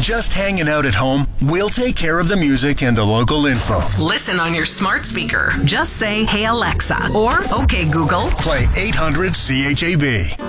just hanging out at home? We'll take care of the music and the local info. Listen on your smart speaker. Just say, "Hey Alexa," or "Okay Google." Play 800 CHAB.